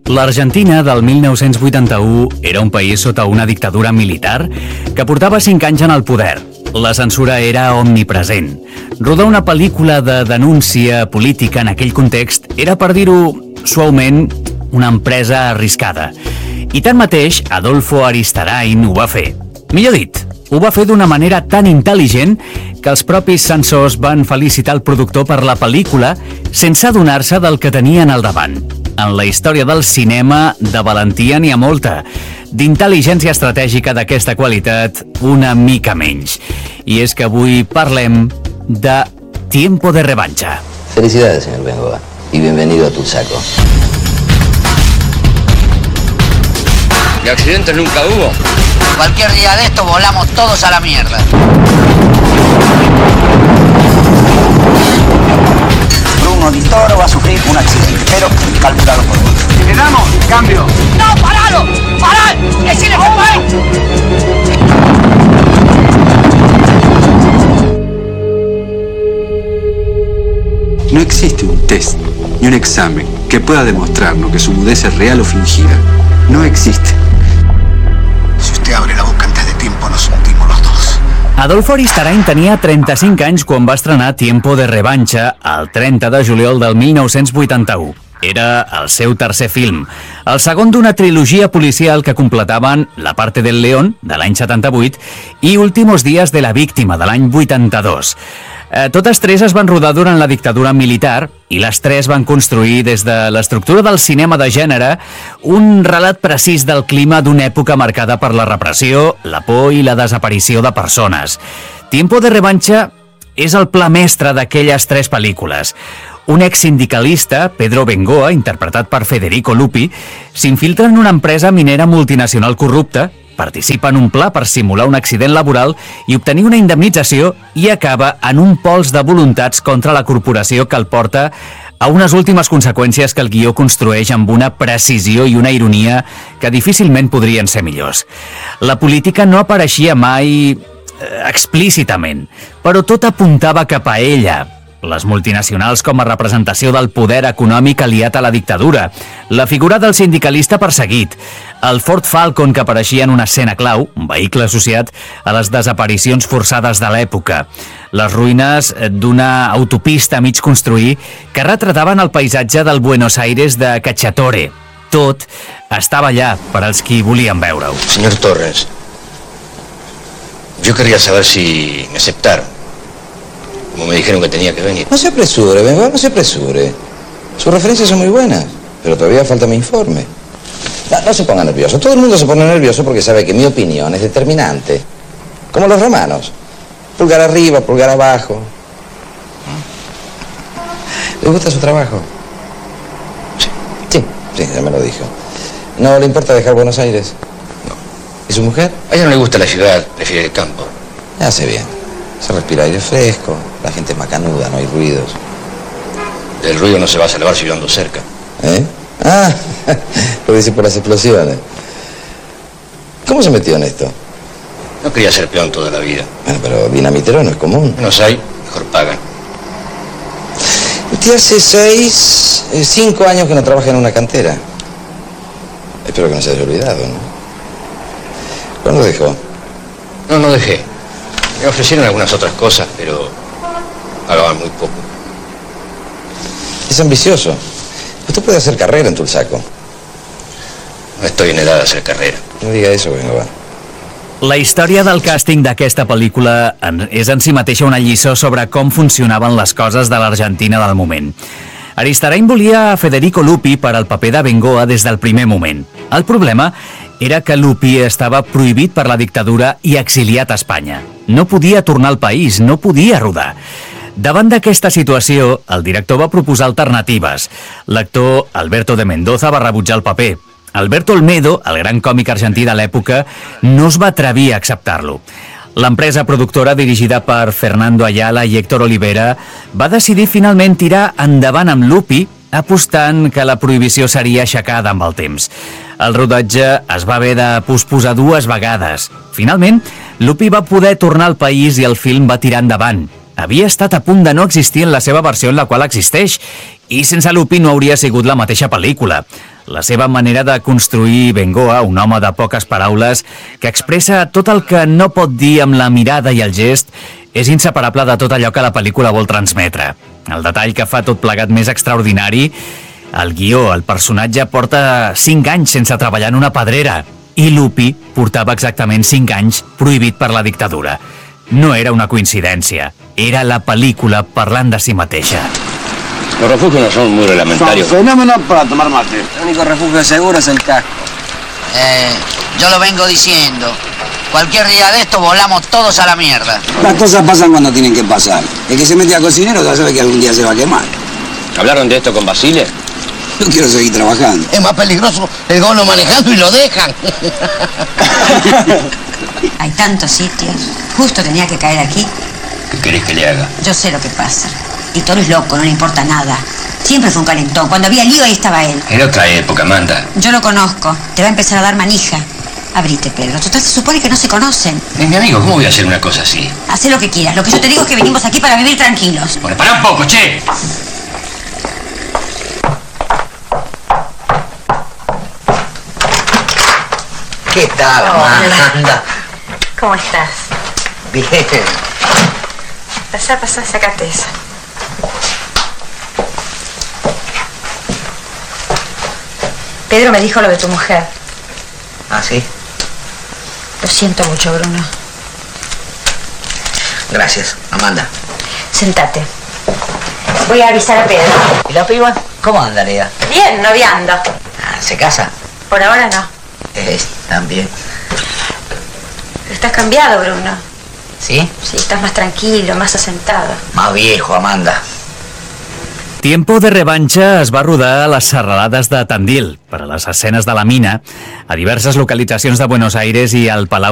L'Argentina del 1981 era un país sota una dictadura militar que portava 5 anys en el poder. La censura era omnipresent. Rodar una pel·lícula de denúncia política en aquell context era, per dir-ho suaument, una empresa arriscada. I tanmateix, Adolfo Aristarain ho va fer. Millor dit, ho va fer d'una manera tan intel·ligent que els propis censors van felicitar el productor per la pel·lícula sense adonar-se del que tenien al davant. En la història del cinema, de valentia n'hi ha molta. D'intel·ligència estratègica d'aquesta qualitat, una mica menys. I és que avui parlem de Tiempo de Revancha. Felicidades, señor Bengoa, y bienvenido a Tulsaco. ¿Y accidentes nunca hubo? Cualquier día de esto volamos todos a la mierda. Bruno Di Toro va a sufrir un accidente, pero calculado por vos. ¡Le damos! ¡Cambio! ¡No, paralo! ¡Parad! ¡Decirle que pare! No existe un test ni un examen que pueda demostrarnos que su mudez es real o fingida. No existe. Si usted abre la boca antes de tiempo, nos hundimos los dos. Adolfo Aristarain tenia 35 anys quan va estrenar Tiempo de Revancha el 30 de juliol del 1981. Era el seu tercer film, el segon d'una trilogia policial que completaven La parte del león, de l'any 78, i Últimos días de la víctima, de l'any 82. Totes tres es van rodar durant la dictadura militar i les tres van construir des de l'estructura del cinema de gènere un relat precís del clima d'una època marcada per la repressió, la por i la desaparició de persones. Tiempo de Revancha és el pla mestre d'aquelles tres pel·lícules. Un ex-sindicalista, Pedro Bengoa, interpretat per Federico Lupi, s'infiltra en una empresa minera multinacional corrupta, participa en un pla per simular un accident laboral i obtenir una indemnització i acaba en un pols de voluntats contra la corporació que el porta a unes últimes conseqüències que el guió construeix amb una precisió i una ironia que difícilment podrien ser millors. La política no apareixia mai explícitament, però tot apuntava cap a ella. Les multinacionals com a representació del poder econòmic aliat a la dictadura, la figura del sindicalista perseguit, el Ford Falcon que apareixia en una escena clau, un vehicle associat a les desaparicions forçades de l'època, les ruïnes d'una autopista a mig construir que retrataven el paisatge del Buenos Aires de Cacciatore. Tot estava allà per als qui volien veure-ho. Señor Torres, yo querría saber si me aceptaron. Como me dijeron que tenía que venir. No se apresure, Bengoa, no se apresure. Sus referencias son muy buenas, pero todavía falta mi informe. No se ponga nervioso. Todo el mundo se pone nervioso porque sabe que mi opinión es determinante. Como los romanos. Pulgar arriba, pulgar abajo. ¿Le gusta su trabajo? Sí, ya me lo dijo. ¿No le importa dejar Buenos Aires? No. ¿Y su mujer? A ella no le gusta la ciudad, prefiere el campo. Hace bien. Se respira aire fresco, la gente es macanuda, no hay ruidos. Del ruido no se va a salvar si yo ando cerca. ¿Eh? Ah, lo dice por las explosiones. ¿Cómo se metió en esto? No quería ser peón toda la vida. Bueno, pero dinamitero no es común. Menos hay, mejor pagan. Usted hace 5 años que no trabaja en una cantera. Espero que no se haya olvidado, ¿no? ¿Cuándo dejó? No dejé. Me ofrecieron algunas otras cosas, pero pagaban muy poco. Es ambicioso. Usted puede hacer carrera en Tulsaco. No estoy en edad de hacer carrera. No diga eso, Bengoa. La història del càsting d'aquesta pel·lícula és en si mateixa una lliçó sobre com funcionaven les coses de l'Argentina del moment. Aristarain volia a Federico Lupi per al paper de Bengoa des del primer moment. El problema era que Lupi estava prohibit per la dictadura i exiliat a Espanya. No podia tornar al país, no podia rodar. Davant d'aquesta situació, el director va proposar alternatives. L'actor Alberto de Mendoza va rebutjar el paper. Alberto Olmedo, el gran còmic argentí de l'època, no es va atrevir a acceptar-lo. L'empresa productora, dirigida per Fernando Ayala i Héctor Olivera, va decidir finalment tirar endavant amb Lupi, apostant que la prohibició seria aixecada amb el temps. El rodatge es va haver de posposar 2 vegades. Finalment, Lupi va poder tornar al país i el film va tirar endavant. Havia estat a punt de no existir en la seva versió en la qual existeix, i sense Lupi no hauria sigut la mateixa pel·lícula. la seva manera de construir Bengoa, un home de poques paraules, que expressa tot el que no pot dir amb la mirada i el gest, és inseparable de tot allò que la pel·lícula vol transmetre. El detall que fa tot plegat més extraordinari, el guió, el personatge porta 5 anys sense treballar en una pedrera i Lupi portava exactament 5 anys prohibit per la dictadura. No era una coincidència, era la pel·lícula parlant de si mateixa. Los refugios no son muy reglamentarios. Son fenómenos para tomar mate. El único refugio seguro es el casco. Yo lo vengo diciendo. Cualquier día de esto volamos todos a la mierda. Las cosas pasan cuando tienen que pasar. El que se mete a cocinero ya sabe que algún día se va a quemar. ¿Hablaron de esto con Basile? Yo quiero seguir trabajando. Es más peligroso el gono manejando y lo dejan. Hay tantos sitios. Justo tenía que caer aquí. ¿Qué querés que le haga? Yo sé lo que pasa. Y todo es loco, no le importa nada. Siempre fue un calentón. Cuando había lío, ahí estaba él. Era otra época, Amanda. Yo lo conozco. Te va a empezar a dar manija. Abrite, Pedro. Total, se supone que no se conocen. Es mi amigo, ¿cómo voy a hacer una cosa así? Haz lo que quieras. Lo que yo te digo es que venimos aquí para vivir tranquilos. Bueno, pará un poco, che. ¿Qué tal, Amanda? ¿Cómo estás? Bien. Pasá, sácate eso. Pedro me dijo lo de tu mujer. ¿Ah, sí? Lo siento mucho, Bruno. Gracias, Amanda. Sentate. Voy a avisar a Pedro. ¿Y la piba? ¿Cómo andaría? Bien, noviando. ¿Se casa? Por ahora no. También. Estás cambiado, Bruno. ¿Sí? Sí, estás más tranquilo, más asentado. Más viejo, Amanda. Tiempo de revanxa es va rodar a les serralades de Tandil, per a les escenes de la mina, a diverses localitzacions de Buenos Aires i al Palau